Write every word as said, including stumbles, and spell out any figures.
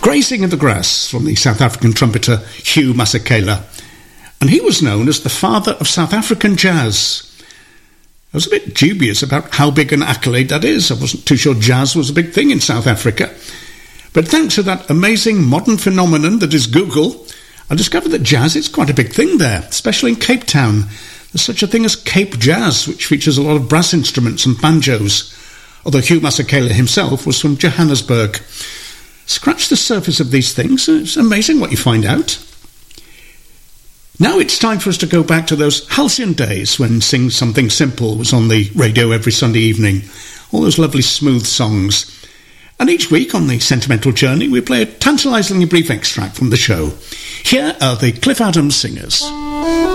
Grazing in the Grass from the South African trumpeter Hugh Masekela. And he was known as the father of South African jazz. I was a bit dubious about how big an accolade that is. I wasn't too sure jazz was a big thing in South Africa. But thanks to that amazing modern phenomenon that is Google, I discovered that jazz is quite a big thing there, especially in Cape Town. There's such a thing as Cape Jazz, which features a lot of brass instruments and banjos, although Hugh Masekela himself was from Johannesburg. Scratch the surface of these things, it's amazing what you find out. Now it's time for us to go back to those halcyon days when Sing Something Simple was on the radio every Sunday evening. All those lovely smooth songs. And each week on the Sentimental Journey we play a tantalisingly brief extract from the show. Here are the Cliff Adams Singers.